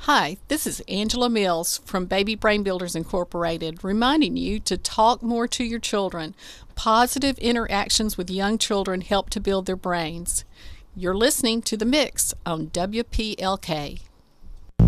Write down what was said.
Hi, this is Angela Mills from Baby Brain Builders Incorporated, reminding you to talk more to your children. Positive interactions with young children help to build their brains. You're listening to The Mix on WPLK.